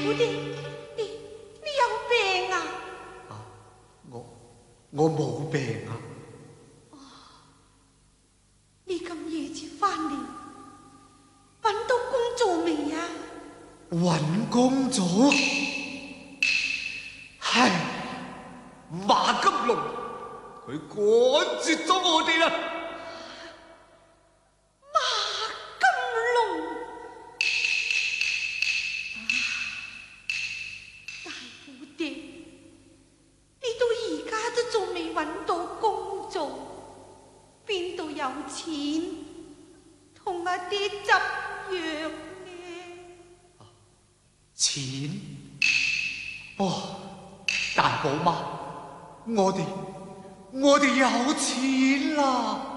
夫人，你有病啊？ 我冇病啊。 你咁夜至翻嚟，揾到工做未啊？ 揾工做？係馬金龍，佢趕絕咗我哋啦。 有錢同阿爹執藥呢？ 錢？大寶媽，我哋有錢啦！